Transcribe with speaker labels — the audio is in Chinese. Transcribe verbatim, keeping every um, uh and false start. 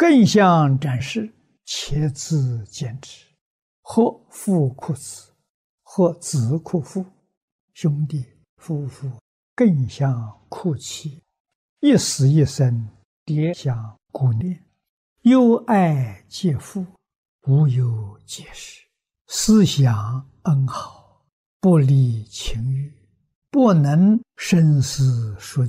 Speaker 1: 更相展示，且自见之。或父哭子，或子哭父，兄弟夫妇更相哭泣，一死一生，迭相顾念，忧爱皆父，无有解释，思想恩好，不离情欲，不能生死说